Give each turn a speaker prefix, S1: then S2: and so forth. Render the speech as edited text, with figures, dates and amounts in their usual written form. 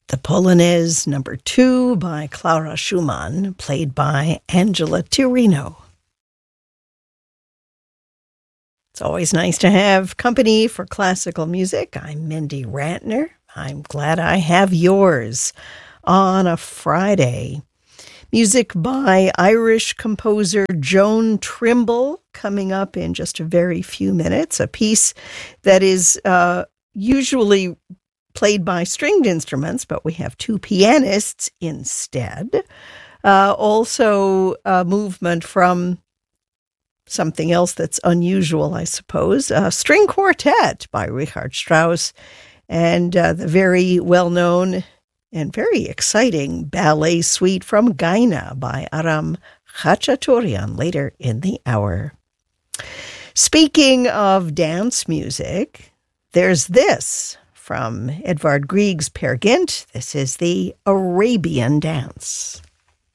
S1: The Polonaise number 2 by Clara Schumann, played by Angela Tirino. It's always nice to have company for classical music. I'm Mindy Rantner. I'm glad I have yours on a Friday. Music by Irish composer Joan Trimble coming up in just a very few minutes. A piece that is usually played by stringed instruments, but we have 2 pianists instead. Also a movement from something else that's unusual, I suppose. A string quartet by Richard Strauss and the very well-known and very exciting ballet suite from Gaina by Aram Khachaturian later in the hour. Speaking of dance music, there's this from Edvard Grieg's Peer Gynt. This is the Arabian Dance.